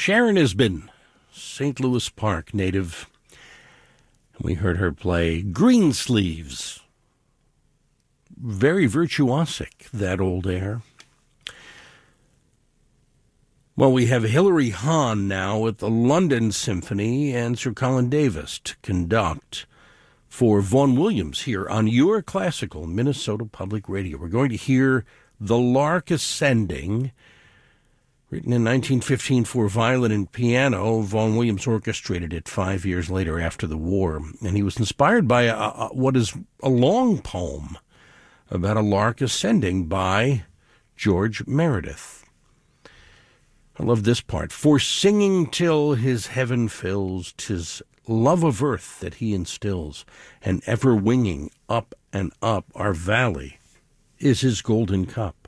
Sharon Isbin, St. Louis Park native. We heard her play Greensleeves. Very virtuosic, that old air. Well, we have Hilary Hahn now at the London Symphony and Sir Colin Davis to conduct for Vaughan Williams here on your classical Minnesota Public Radio. We're going to hear The Lark Ascending, written in 1915 for violin and piano. Vaughan Williams orchestrated it 5 years later after the war, and he was inspired by what is a long poem about a lark ascending by George Meredith. I love this part. For singing till his heaven fills, 'tis love of earth that he instills, and ever winging up and up our valley is his golden cup.